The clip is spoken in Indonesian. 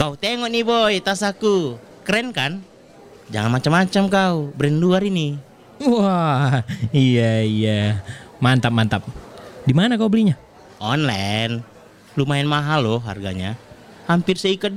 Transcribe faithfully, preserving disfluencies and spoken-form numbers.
Kau tengok nih boy, tas aku. Keren kan? Jangan macam-macam kau, brand luar ini. Wah, iya iya. Mantap mantap. Di mana kau belinya? Online. Lumayan mahal loh harganya. Hampir seikat